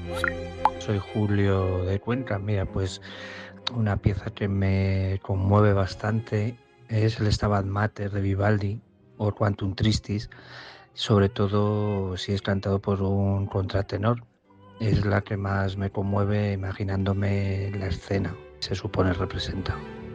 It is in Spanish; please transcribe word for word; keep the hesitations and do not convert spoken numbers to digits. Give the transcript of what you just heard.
Soy Julio de Cuenca. Mira, pues una pieza que me conmueve bastante es el Stabat Mater de Vivaldi o Quantum Tristis, sobre todo si es cantado por un contratenor. Es la que más me conmueve imaginándome la escena que se supone representa.